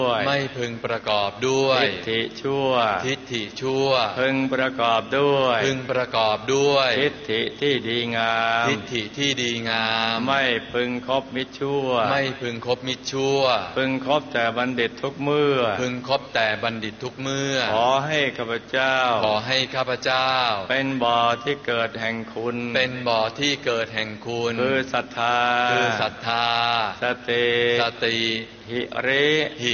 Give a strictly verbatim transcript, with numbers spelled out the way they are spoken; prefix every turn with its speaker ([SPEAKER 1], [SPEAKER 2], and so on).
[SPEAKER 1] ไม่พึงประกอบด้วย
[SPEAKER 2] ทิฏฐิชั่ว
[SPEAKER 1] ทิฏฐิชั่ว
[SPEAKER 2] พึงประกอบด้วย
[SPEAKER 1] พึงประกอบด้วย
[SPEAKER 2] ทิฏฐิที่ดีงาม
[SPEAKER 1] ทิฏฐิที่ดีงาม
[SPEAKER 2] ไม่พึงคบมิตรชั่ว
[SPEAKER 1] ไม่พึงคบมิตรชั่ว
[SPEAKER 2] พึงคบแต่บัณฑิตทุกเมื่อ
[SPEAKER 1] พึงคบแต่บัณฑิตทุกเมื่อ
[SPEAKER 2] ขอให้ข้าพเจ้า
[SPEAKER 1] ขอให้ข้าพเจ้า
[SPEAKER 2] เป็นบ่อที่เกิดแห่งคุณ
[SPEAKER 1] เป็นบ่อที่เกิดแห่งคุณ
[SPEAKER 2] คือศรัทธา
[SPEAKER 1] คือศรัทธา
[SPEAKER 2] สติ
[SPEAKER 1] สติ
[SPEAKER 2] หิริ